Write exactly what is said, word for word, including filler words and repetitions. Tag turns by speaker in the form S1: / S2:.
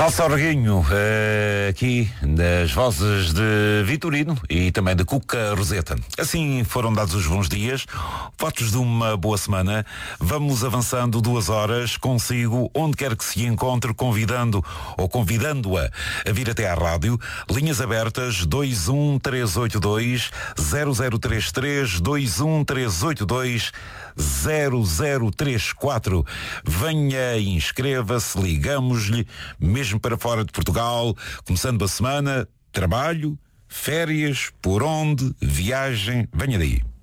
S1: Salsa Orguinho, eh, aqui das vozes de Vitorino e também de Cuca Roseta. Assim foram dados os bons dias, votos de uma boa semana. Vamos avançando duas horas consigo, onde quer que se encontre, convidando ou convidando-a a vir até à rádio. Linhas abertas dois um três oito dois zero zero três três, dois um três oito dois zero zero três quatro. Venha, inscreva-se, ligamos-lhe, mesmo para fora de Portugal, começando a semana, trabalho, férias, por onde, viagem, venha daí.